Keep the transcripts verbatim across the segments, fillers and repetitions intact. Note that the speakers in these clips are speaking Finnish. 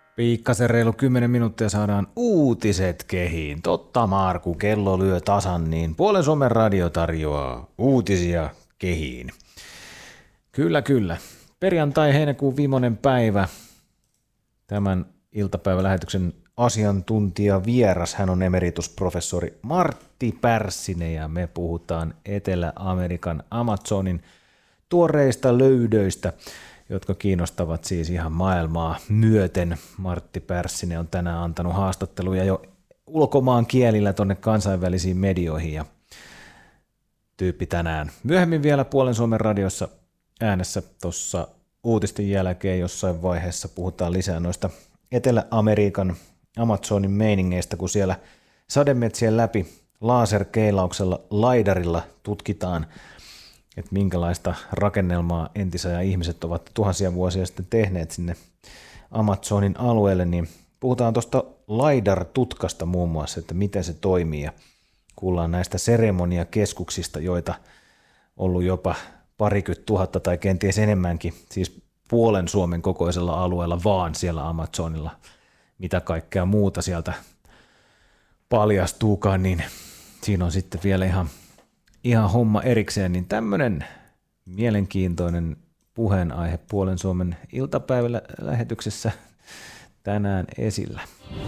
Pikkasen reilu kymmenen minuuttia saadaan uutiset kehiin. Totta Marku, kello lyö tasan, niin Puolen Suomen radio tarjoaa uutisia kehiin. Kyllä, kyllä. Perjantai heinäkuun viimeinen päivä. Tämän iltapäivälähetyksen asiantuntija vieras, hän on emeritusprofessori Martti Pärssinen ja me puhutaan Etelä-Amerikan Amazonin tuoreista löydöistä, jotka kiinnostavat siis ihan maailmaa myöten. Martti Pärssinen on tänään antanut haastatteluja jo ulkomaan kielillä tonne kansainvälisiin medioihin ja tyyppi tänään. Myöhemmin vielä Puolen Suomen radiossa äänessä tuossa uutisten jälkeen jossain vaiheessa puhutaan lisää noista Etelä-Amerikan Amazonin meiningeistä, kun siellä sademetsien läpi laserkeilauksella LiDARilla tutkitaan, että minkälaista rakennelmaa entisajan ihmiset ovat tuhansia vuosia sitten tehneet sinne Amazonin alueelle, niin puhutaan tuosta LiDAR-tutkasta muun muassa, että miten se toimii ja kuullaan näistä seremoniakeskuksista, joita on ollut jopa parikymmentä tuhatta tai kenties enemmänkin, siis puolen Suomen kokoisella alueella vaan siellä Amazonilla, mitä kaikkea muuta sieltä paljastuukaan, niin siinä on sitten vielä ihan, ihan homma erikseen, niin tämmöinen mielenkiintoinen puheenaihe Puolen Suomen iltapäivällä lähetyksessä tänään esillä.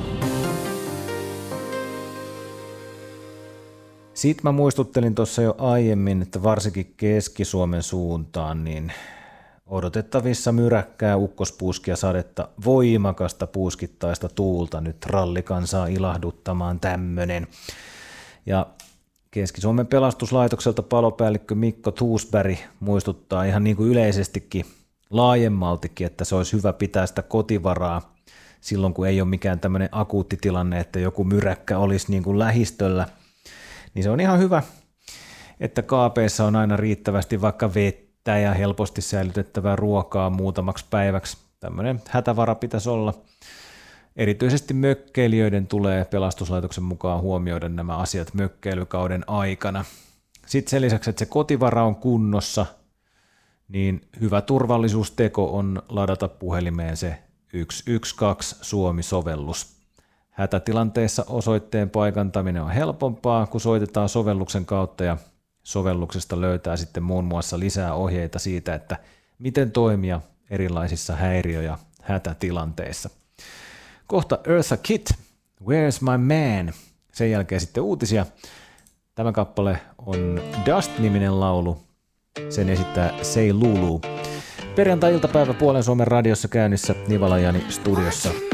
Sitten mä muistuttelin tuossa jo aiemmin, että varsinkin Keski-Suomen suuntaan niin odotettavissa myräkkää, ukkospuuskia, sadetta, voimakasta puuskittaista tuulta nyt rallikansaa ilahduttamaan tämmönen. Ja Keski-Suomen pelastuslaitokselta palopäällikkö Mikko Tuusberg muistuttaa ihan niin kuin yleisestikin laajemmaltikin, että se olisi hyvä pitää sitä kotivaraa silloin, kun ei ole mikään tämmöinen akuutti tilanne, että joku myräkkä olisi niin kuin lähistöllä. Niin se on ihan hyvä, että kaapeissa on aina riittävästi vaikka vettä ja helposti säilytettävää ruokaa muutamaksi päiväksi. Tämmöinen hätävara pitäisi olla. Erityisesti mökkeilijöiden tulee pelastuslaitoksen mukaan huomioida nämä asiat mökkeilykauden aikana. Sitten sen lisäksi, että se kotivara on kunnossa, niin hyvä turvallisuusteko on ladata puhelimeen se yksi yksi kaksi Suomi-sovellus. Hätätilanteessa osoitteen paikantaminen on helpompaa, kun soitetaan sovelluksen kautta ja sovelluksesta löytää sitten muun muassa lisää ohjeita siitä, että miten toimia erilaisissa häiriö- ja hätätilanteissa. Kohta Eartha Kitt, Where's My Man? Sen jälkeen sitten uutisia. Tämä kappale on Dust-niminen laulu. Sen esittää Say Lulu. Perjantai-iltapäivä Puolen Suomen radiossa käynnissä Nivala Jani studiossa.